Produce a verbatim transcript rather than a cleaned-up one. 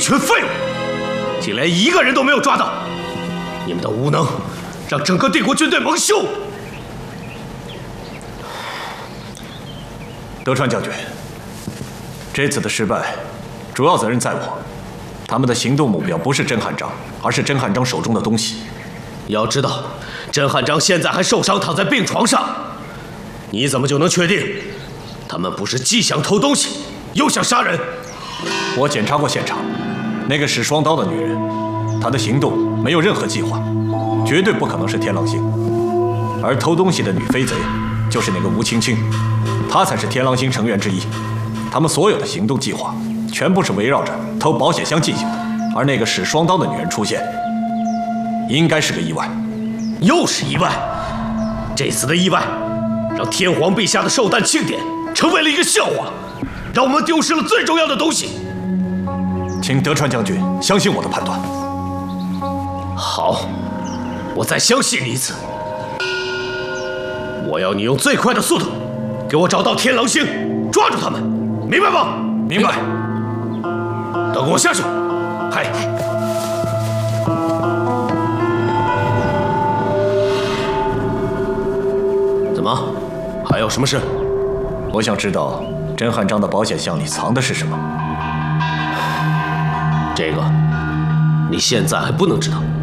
群废物，竟连一个人都没有抓到！你们的无能，让整个帝国军队蒙羞。 德川将军，这次的失败，主要责任在我。他们的行动目标不是甄汉章，而是甄汉章手中的东西。 要知道，甄汉章现在还受伤，躺在病床上。你怎么就能确定，他们不是既想偷东西，又想杀人？ 我检查过现场，那个使双刀的女人，她的行动没有任何计划，绝对不可能是天狼星。而偷东西的女飞贼，就是那个吴青青，她才是天狼星成员之一。他们所有的行动计划，全部是围绕着偷保险箱进行的。而那个使双刀的女人出现，应该是个意外。 又是意外！这次的意外，让天皇陛下的寿诞庆典成为了一个笑话，让我们丢失了最重要的东西。 请德川将军相信我的判断。 好，我再相信你一次。我要你用最快的速度，给我找到天狼星，抓住他们，明白吗？ 明白。 等我下去。嗨。怎么？还有什么事？ 我想知道甄汉章的保险箱里藏的是什么。 这个，你现在还不能知道。